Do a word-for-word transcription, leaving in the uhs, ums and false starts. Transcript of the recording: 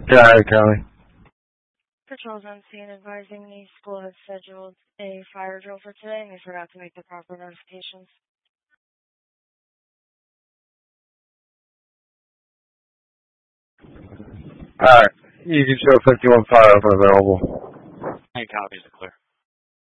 Yeah, hi, Kelly. Patrols on scene advising the school had scheduled a fire drill for today and they forgot to make the proper notifications. Alright, you can show fifty-one fire open available. Hey, copies are clear.